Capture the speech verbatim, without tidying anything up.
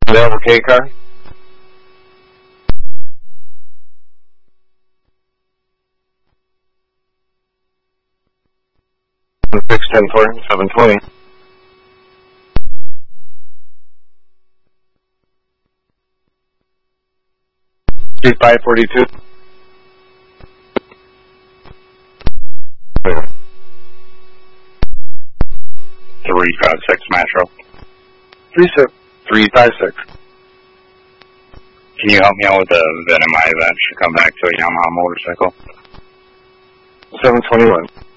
Available K car. six ten four, seven twenty. Street five forty-two. three five six Metro. three six. three five six. Can you help me out with the V I N M I that should come back to a Yamaha motorcycle? seven twenty-one.